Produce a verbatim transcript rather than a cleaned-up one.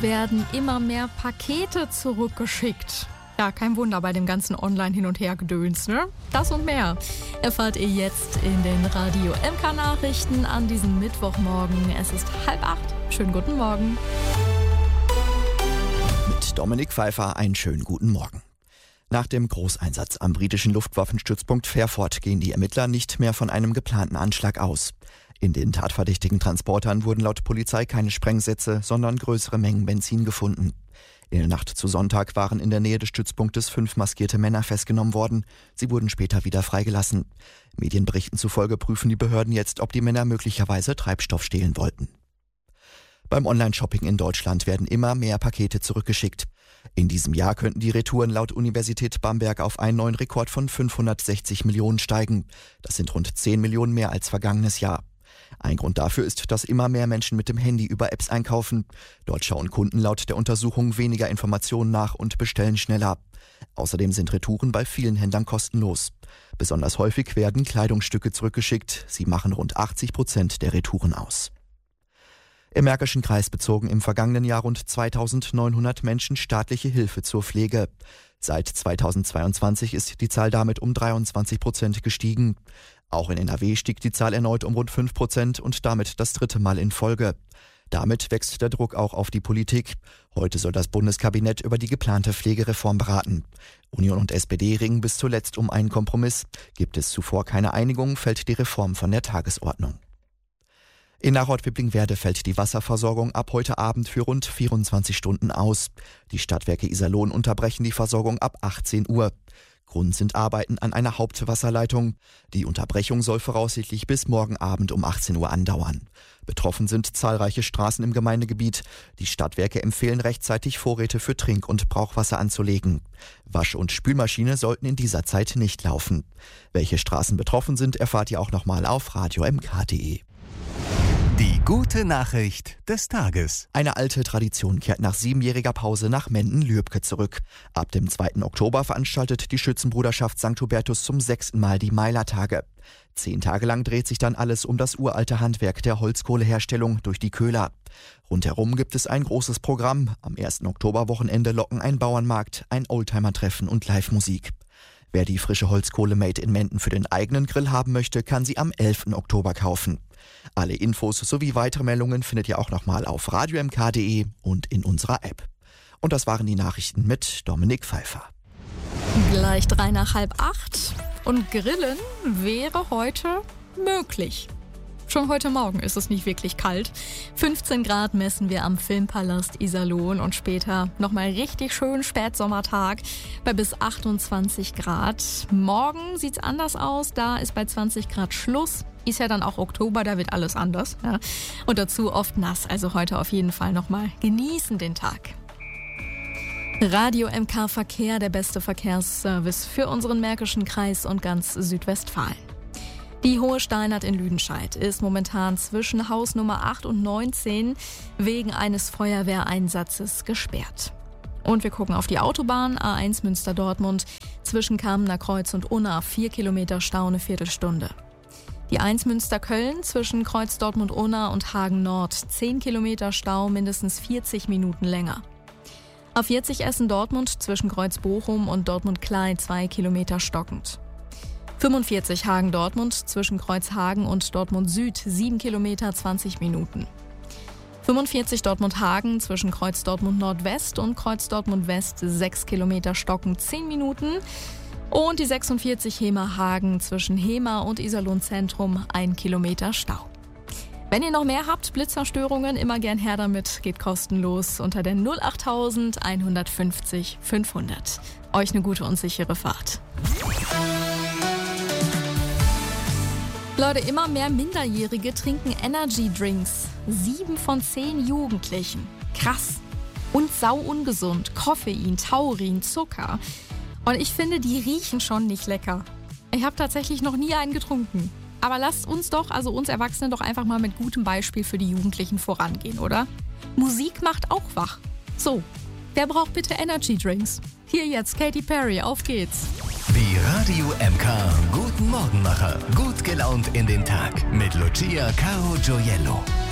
werden immer mehr Pakete zurückgeschickt. Ja, kein Wunder bei dem ganzen Online-Hin- und Her-Gedöns, ne? Das und mehr erfahrt ihr jetzt in den Radio M K-Nachrichten an diesem Mittwochmorgen. Es ist halb acht. Schönen guten Morgen. Mit Dominik Pfeiffer einen schönen guten Morgen. Nach dem Großeinsatz am britischen Luftwaffenstützpunkt Fairford gehen die Ermittler nicht mehr von einem geplanten Anschlag aus. In den tatverdächtigen Transportern wurden laut Polizei keine Sprengsätze, sondern größere Mengen Benzin gefunden. In der Nacht zu Sonntag waren in der Nähe des Stützpunktes fünf maskierte Männer festgenommen worden. Sie wurden später wieder freigelassen. Medienberichten zufolge prüfen die Behörden jetzt, ob die Männer möglicherweise Treibstoff stehlen wollten. Beim Online-Shopping in Deutschland werden immer mehr Pakete zurückgeschickt. In diesem Jahr könnten die Retouren laut Universität Bamberg auf einen neuen Rekord von fünfhundertsechzig Millionen steigen. Das sind rund zehn Millionen mehr als vergangenes Jahr. Ein Grund dafür ist, dass immer mehr Menschen mit dem Handy über Apps einkaufen. Dort schauen Kunden laut der Untersuchung weniger Informationen nach und bestellen schneller. Außerdem sind Retouren bei vielen Händlern kostenlos. Besonders häufig werden Kleidungsstücke zurückgeschickt. Sie machen rund achtzig Prozent der Retouren aus. Im Märkischen Kreis bezogen im vergangenen Jahr rund zweitausendneunhundert Menschen staatliche Hilfe zur Pflege. Seit zweitausendzweiundzwanzig ist die Zahl damit um dreiundzwanzig Prozent gestiegen. Auch in N R W stieg die Zahl erneut um rund fünf Prozent und damit das dritte Mal in Folge. Damit wächst der Druck auch auf die Politik. Heute soll das Bundeskabinett über die geplante Pflegereform beraten. Union und S P D ringen bis zuletzt um einen Kompromiss. Gibt es zuvor keine Einigung, fällt die Reform von der Tagesordnung. In Nachort-Wipplingwerde fällt die Wasserversorgung ab heute Abend für rund vierundzwanzig Stunden aus. Die Stadtwerke Iserlohn unterbrechen die Versorgung ab achtzehn Uhr. Grund sind Arbeiten an einer Hauptwasserleitung. Die Unterbrechung soll voraussichtlich bis morgen Abend um achtzehn Uhr andauern. Betroffen sind zahlreiche Straßen im Gemeindegebiet. Die Stadtwerke empfehlen rechtzeitig Vorräte für Trink- und Brauchwasser anzulegen. Wasch- und Spülmaschine sollten in dieser Zeit nicht laufen. Welche Straßen betroffen sind, erfahrt ihr auch nochmal auf radio m k punkt d e. Die gute Nachricht des Tages. Eine alte Tradition kehrt nach siebenjähriger Pause nach Menden-Lübke zurück. Ab dem zweiten Oktober veranstaltet die Schützenbruderschaft Sankt Hubertus zum sechsten Mal die Meilertage. Zehn Tage lang dreht sich dann alles um das uralte Handwerk der Holzkohleherstellung durch die Köhler. Rundherum gibt es ein großes Programm. Am ersten Oktoberwochenende locken ein Bauernmarkt, ein Oldtimer-Treffen und Live-Musik. Wer die frische Holzkohle made in Menden für den eigenen Grill haben möchte, kann sie am elften Oktober kaufen. Alle Infos sowie weitere Meldungen findet ihr auch nochmal auf radio m k punkt d e und in unserer App. Und das waren die Nachrichten mit Dominik Pfeiffer. Gleich drei nach halb acht. Und Grillen wäre heute möglich. Schon heute Morgen ist es nicht wirklich kalt. fünfzehn Grad messen wir am Filmpalast Iserlohn und später nochmal richtig schön Spätsommertag bei bis achtundzwanzig Grad. Morgen sieht's anders aus, da ist bei zwanzig Grad Schluss. Ist ja dann auch Oktober, da wird alles anders. Ja. Und dazu oft nass, also heute auf jeden Fall nochmal genießen den Tag. Radio M K Verkehr, der beste Verkehrsservice für unseren Märkischen Kreis und ganz Südwestfalen. Die Hohe Steinert in Lüdenscheid ist momentan zwischen Haus Nummer acht und neunzehn wegen eines Feuerwehreinsatzes gesperrt. Und wir gucken auf die Autobahn A eins Münster-Dortmund zwischen Kamener Kreuz und Unna, vier Kilometer Stau, eine Viertelstunde. Die eins Münster-Köln zwischen Kreuz Dortmund-Unna und Hagen Nord, zehn Kilometer Stau, mindestens vierzig Minuten länger. A vierzig Essen-Dortmund zwischen Kreuz Bochum und Dortmund-Klei, zwei Kilometer stockend. fünfundvierzig Hagen-Dortmund zwischen Kreuz Hagen und Dortmund Süd, sieben Kilometer, zwanzig Minuten. fünfundvierzig Dortmund-Hagen zwischen Kreuz Dortmund Nordwest und Kreuz Dortmund West, sechs Kilometer stockend, zehn Minuten. Und die sechsundvierzig Hemer-Hagen zwischen Hemer und Iserlohn Zentrum, ein Kilometer Stau. Wenn ihr noch mehr habt, Blitzerstörungen, immer gern her damit, geht kostenlos unter der null acht null null eins fünf null fünfhundert. Euch eine gute und sichere Fahrt. Leute, immer mehr Minderjährige trinken Energy-Drinks. Sieben von zehn Jugendlichen. Krass. Und sau ungesund. Koffein, Taurin, Zucker. Und ich finde, die riechen schon nicht lecker. Ich habe tatsächlich noch nie einen getrunken. Aber lasst uns doch, also uns Erwachsenen, doch einfach mal mit gutem Beispiel für die Jugendlichen vorangehen, oder? Musik macht auch wach. So, wer braucht bitte Energy Drinks? Hier jetzt Katy Perry, auf geht's. Die Radio M K Guten Morgenmacher. Gut gelaunt in den Tag mit Lucia Caro Gioiello.